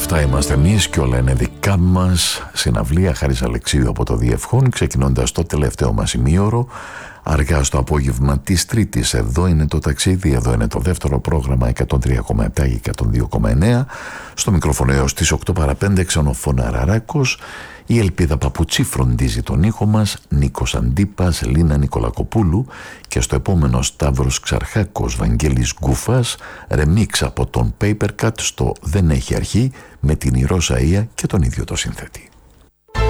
Αυτά είμαστε εμείς και όλα είναι δικά μας. Συναυλία Χάρης Αλεξίου από το Διευχόν, ξεκινώντας το τελευταίο μας ημίωρο αργά στο απόγευμα της Τρίτης. Εδώ είναι το ταξίδι, εδώ είναι το δεύτερο πρόγραμμα 103,7 και 102,9. Στο μικρόφωνο έως τις 8 παρα 5 Ξενοφώνα Ραράκος. Η Ελπίδα Παπουτσί φροντίζει τον ήχο μας, Νίκος Αντίπας, Λίνα Νικολακοπούλου, και στο επόμενο Σταύρος Ξαρχάκος, Βαγγέλης Γκούφας, ρεμίξ από τον Papercut στο «Δεν έχει αρχή» με την Ηρώσα Ία και τον ίδιο το συνθέτη.